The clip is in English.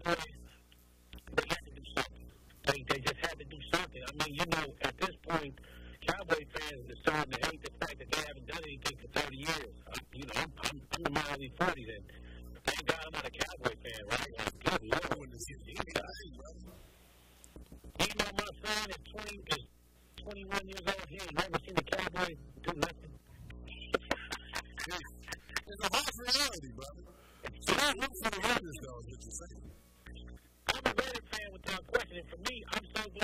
they had to do something. They just had to do something. I mean, you know, at this point, Cowboy fans are starting to hate the fact that they haven't done anything for 30 years. I'm the mildly 40 then. Thank God I'm not a Cowboy fan, right? Like, good Lord. You know, my son is 21 years old. He ain't never seen the Cowboys do nothing. It's a harsh reality, brother. So don't look for the Raiders, though, is what you're saying. I'm a Raider fan without question. And for me, I'm so glad